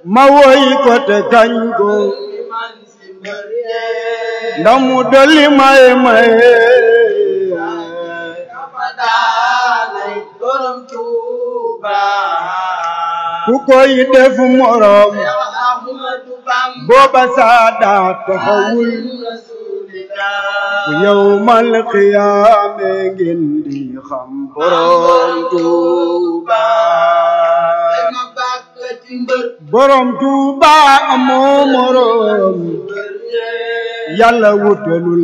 ma woy ko te kañ ko ndax mu dolli maye maye ku koy def morom booba Saadaat taxawul bu yawmal qiyaame ngeen di xam borom Tuuba borom Tuuba amoo morom Yàlla wutalul